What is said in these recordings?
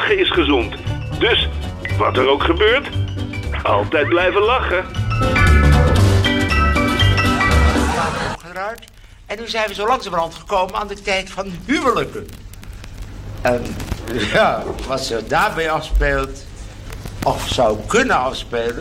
Lachen is gezond. Dus, wat er ook gebeurt, altijd blijven lachen. En nu zijn we zo langzamerhand gekomen aan de tijd van huwelijken. En ja, wat zich daarbij afspeelt, of zou kunnen afspelen.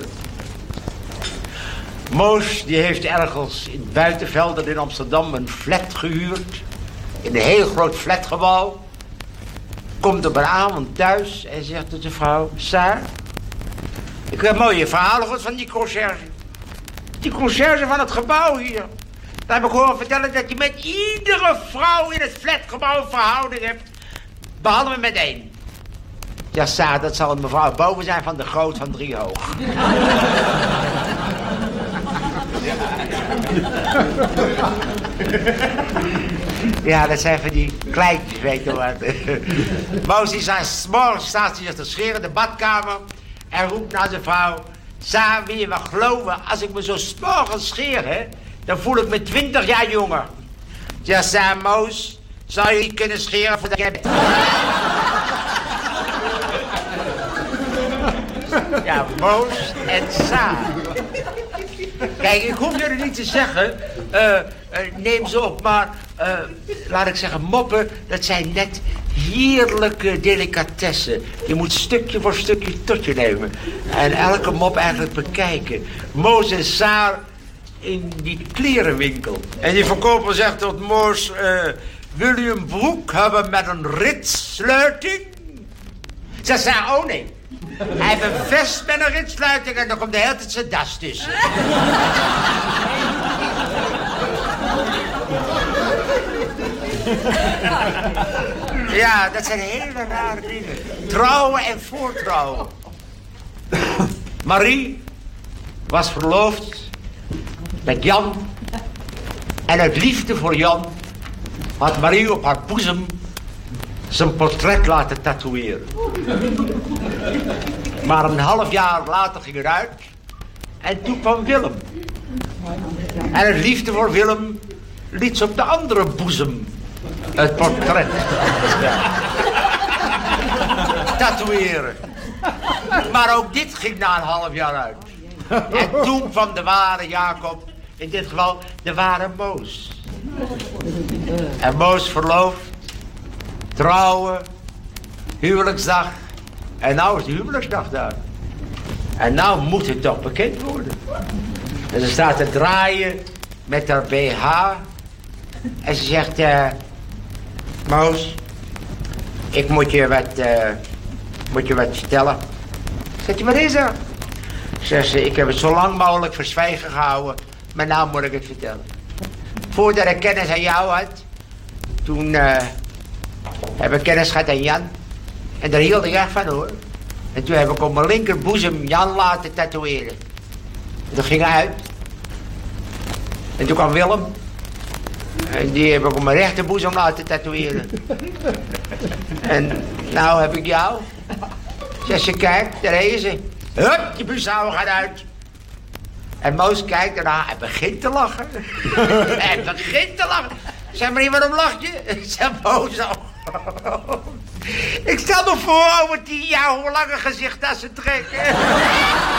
Moos die heeft ergens in Buitenvelden in Amsterdam een flat gehuurd. In een heel groot flatgebouw. Komt op een avond thuis en zegt tot de vrouw: Saar, ik heb mooie verhalen gehoord van die conciërge. Die conciërge van het gebouw hier. Daar heb ik horen vertellen dat je met iedere vrouw in het flatgebouw een verhouding hebt. Behalve met één. Ja, Saar, dat zal een mevrouw boven zijn van de Groot van Driehoog. Ja, dat zijn van die kleintjes, weet je wat. Moos is aan 's morgens staat hij zich te scheren in de badkamer en roept naar zijn vrouw: Saar, wil je wel geloven, als ik me zo 's morgens scheer, hè, dan voel ik me 20 jaar jonger. Ja, Saar, Moos, zou je niet kunnen scheren voordat jij... Ja, Moos en Saar. Kijk, ik hoef jullie niet te zeggen, neem ze op, maar laat ik zeggen, moppen, dat zijn net heerlijke delicatessen. Je moet stukje voor stukje tot je nemen en elke mop eigenlijk bekijken. Moos en Saar in die klerenwinkel. En die verkoper zegt tot Moos: wil u een broek hebben met een ritsluiting? Ze zei: oh nee. Hij heeft een vest met een ritsluiting en dan komt de hele tijd zijn das tussen. Ja, dat zijn hele rare dingen. Trouwen en voortrouwen. Marie was verloofd met Jan. En uit liefde voor Jan had Marie op haar boezem zijn portret laten tatoeëren. Maar een half jaar later ging het uit. En toen kwam Willem. En uit liefde voor Willem liet ze op de andere boezem het portret tatoeëren. Maar ook dit ging na een half jaar uit. En toen kwam de ware Jacob, in dit geval de ware Moos. En Moos verloofd, trouwen, huwelijksdag. En nou is de huwelijksdag daar. En nou moet het toch bekend worden. En ze staat te draaien met haar BH. En ze zegt: Moos, ik moet je wat vertellen. Zegt hij: wat is er? Zegt ze: ik heb het zo lang mogelijk verzwijgen gehouden, maar nou moet ik het vertellen. Voordat ik kennis aan jou had, toen heb ik kennis gehad aan Jan. En daar hield ik echt van, hoor. En toen heb ik op mijn linkerboezem Jan laten tatoeëren. En dat ging uit. En toen kwam Willem. En die heb ik op mijn rechterboezem laten tatoeëren. En nou heb ik jou. Zeg ze: kijk, daar is ze. Hup, je bushouwer gaat uit. En Moos kijkt ernaar en begint te lachen. Hij begint te lachen. Zeg: meneer, waarom lach je? Zeg Moos: ik stel me voor over 10 jaar hoe lang een gezicht aan ze trekken.